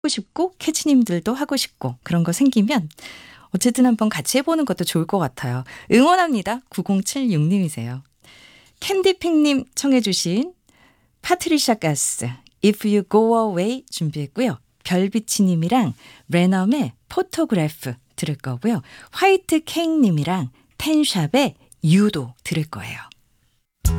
싶고 캐치님들도 하고 싶고 그런 거 생기면 어쨌든 한번 같이 해보는 것도 좋을 것 같아요. 응원합니다. 9076님이세요. 캔디핑님 청해 주신 파트리샤 가스 If You Go Away 준비했고요. 별비치님이랑 레넘의 포토그래프 들을 거고요. 화이트 케이크님이랑 텐샵의 유도 들을 거예요.